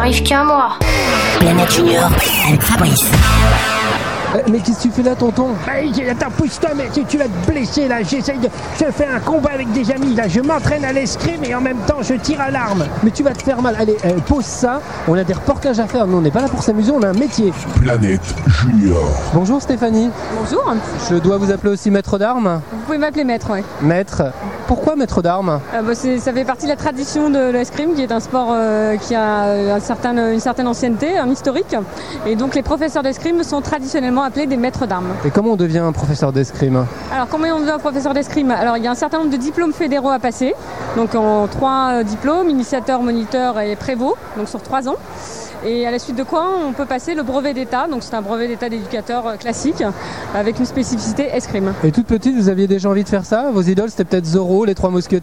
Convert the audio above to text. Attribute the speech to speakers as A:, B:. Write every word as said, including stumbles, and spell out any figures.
A: m'arrive qu'à moi.
B: Planète Junior, avec Fabrice.
C: Mais qu'est-ce que tu fais là, tonton?
D: Bah, attends, pousse-toi, mais tu, tu vas te blesser là. J'essaye de. Je fais un combat avec des amis là. Je m'entraîne à l'escrime et en même temps je tire à l'arme.
C: Mais tu vas te faire mal. Allez, euh, pose ça. On a des reportages à faire. Nous, on n'est pas là pour s'amuser, on a un métier.
E: Planète Junior.
C: Bonjour Stéphanie.
F: Bonjour.
C: Je dois vous appeler aussi maître d'armes?
F: Vous pouvez m'appeler maître, oui.
C: Maître. Pourquoi maître d'armes?
F: euh, bah, Ça fait partie de la tradition de l'escrime, qui est un sport euh, qui a un certain, une certaine ancienneté, un historique. Et donc les professeurs d'escrime sont traditionnellement appelés des maîtres d'armes.
C: Et comment on devient un professeur d'escrime?
F: Alors comment on devient un professeur d'escrime? Alors il y a un certain nombre de diplômes fédéraux à passer. Donc en trois diplômes, initiateur, moniteur et prévôt, donc sur trois ans. Et à la suite de quoi on peut passer le brevet d'état, donc c'est un brevet d'état d'éducateur classique avec une spécificité escrime.
C: Et toute petite, vous aviez déjà envie de faire ça? Vos idoles, c'était peut-être Zorro, les Trois Mousquetaires?